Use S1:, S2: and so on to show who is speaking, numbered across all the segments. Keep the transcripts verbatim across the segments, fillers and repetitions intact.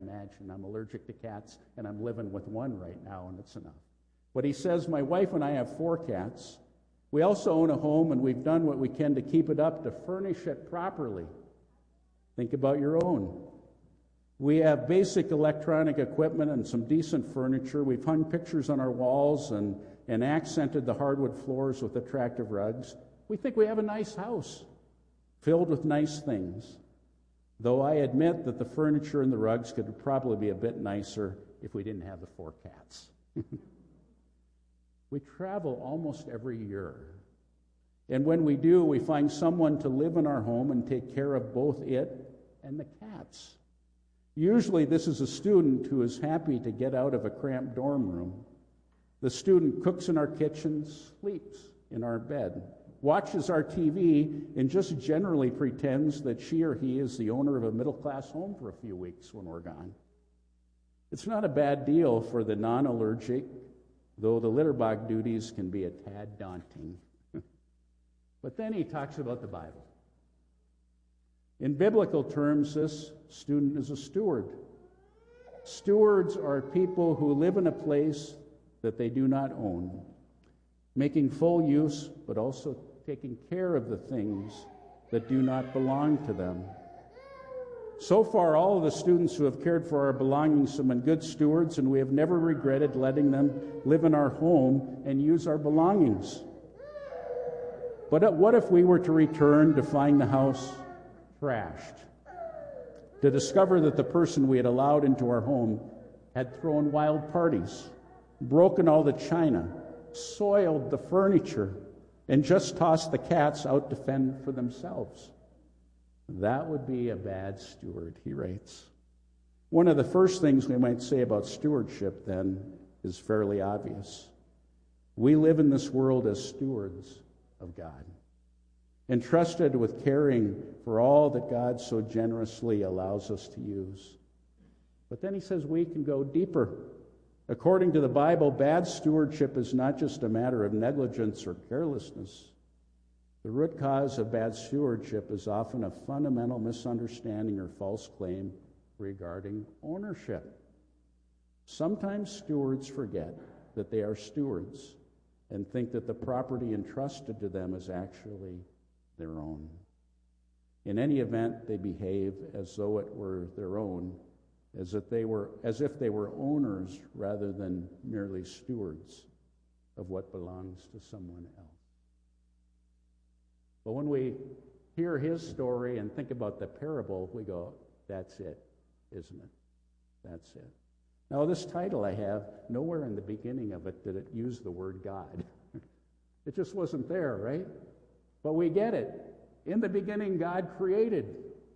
S1: imagine. I'm allergic to cats, and I'm living with one right now, and it's enough. But he says, my wife and I have four cats. We also own a home, and we've done what we can to keep it up, to furnish it properly. Think about your own. We have basic electronic equipment and some decent furniture. We've hung pictures on our walls and, and accented the hardwood floors with attractive rugs. We think we have a nice house filled with nice things, though I admit that the furniture and the rugs could probably be a bit nicer if we didn't have the four cats. We travel almost every year. And when we do, we find someone to live in our home and take care of both it and the cats. Usually this is a student who is happy to get out of a cramped dorm room. The student cooks in our kitchen, sleeps in our bed, watches our T V, and just generally pretends that she or he is the owner of a middle-class home for a few weeks when we're gone. It's not a bad deal for the non-allergic, though the litterbug duties can be a tad daunting. But then he talks about the Bible. In biblical terms, this student is a steward. Stewards are people who live in a place that they do not own, making full use, but also taking care of the things that do not belong to them. So far, all of the students who have cared for our belongings have been good stewards, and we have never regretted letting them live in our home and use our belongings. But what if we were to return to find the house trashed, to discover that the person we had allowed into our home had thrown wild parties, broken all the china, soiled the furniture, and just tossed the cats out to fend for themselves? That would be a bad steward, he writes. One of the first things we might say about stewardship, then, is fairly obvious. We live in this world as stewards of God, entrusted with caring for all that God so generously allows us to use. But then he says we can go deeper. According to the Bible, bad stewardship is not just a matter of negligence or carelessness. The root cause of bad stewardship is often a fundamental misunderstanding or false claim regarding ownership. Sometimes stewards forget that they are stewards and think that the property entrusted to them is actually their own. In any event, they behave as though it were their own, as if they were as if they were owners rather than merely stewards of what belongs to someone else. But when we hear his story and think about the parable, we go, that's it, isn't it? That's it. Now, this title I have, nowhere in the beginning of it did it use the word God. It just wasn't there, right? But we get it. In the beginning, God created.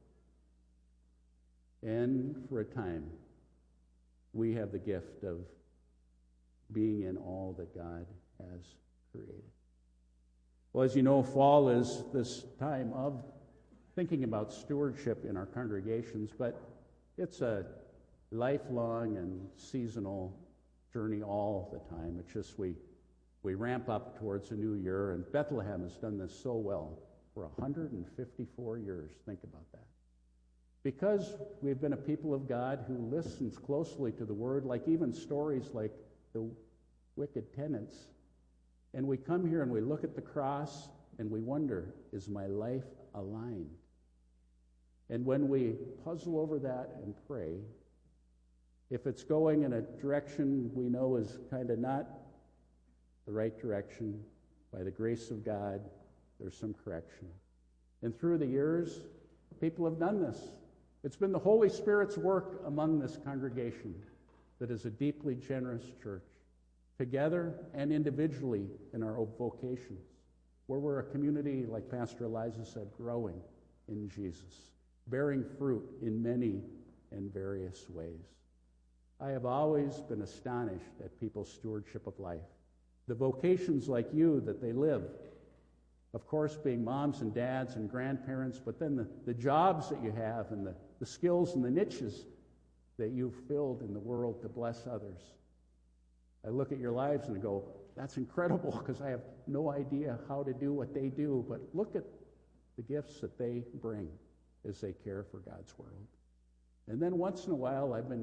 S1: And for a time, we have the gift of being in all that God has created. Well, as you know, fall is this time of thinking about stewardship in our congregations, but it's a lifelong and seasonal journey all the time. It's just we we ramp up towards a new year, and Bethlehem has done this so well for one hundred fifty-four years. Think about that. Because we've been a people of God who listens closely to the Word, like even stories like the wicked tenants, and we come here and we look at the cross and we wonder, is my life aligned? And when we puzzle over that and pray, if it's going in a direction we know is kind of not the right direction, by the grace of God, there's some correction. And through the years, people have done this. It's been the Holy Spirit's work among this congregation that is a deeply generous church, together and individually in our vocations, where we're a community, like Pastor Eliza said, growing in Jesus, bearing fruit in many and various ways. I have always been astonished at people's stewardship of life, the vocations like you that they live. Of course, being moms and dads and grandparents, but then the, the jobs that you have and the, the skills and the niches that you've filled in the world to bless others. I look at your lives and go, that's incredible, because I have no idea how to do what they do, but look at the gifts that they bring as they care for God's world. And then once in a while, I've been